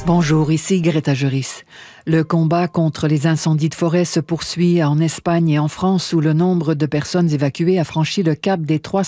Bonjour, ici Greta Joris. Le combat contre les incendies de forêt se poursuit en Espagne et en France où le nombre de personnes évacuées a franchi le cap des 300